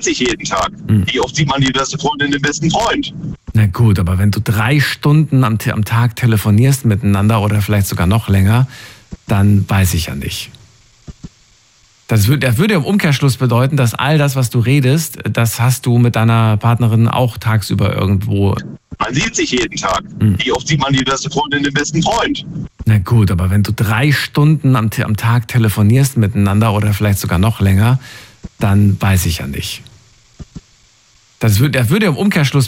sieht sich jeden Tag. Wie oft sieht man die beste Freundin, den besten Freund? Na gut, aber wenn du 3 Stunden am Tag telefonierst miteinander oder vielleicht sogar noch länger, dann weiß ich ja nicht. Das würde im Umkehrschluss bedeuten, dass all das, was du redest, das hast du mit deiner Partnerin auch tagsüber irgendwo. Man sieht sich jeden Tag. Wie oft sieht man die beste Freundin, den besten Freund? Na gut, aber wenn du 3 Stunden am Tag telefonierst miteinander oder vielleicht sogar noch länger, dann weiß ich ja nicht. Das würde im Umkehrschluss